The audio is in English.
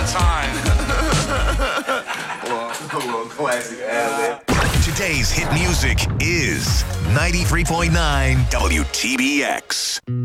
my time. A little classic ad. Today's hit music is 93.9 WTBX.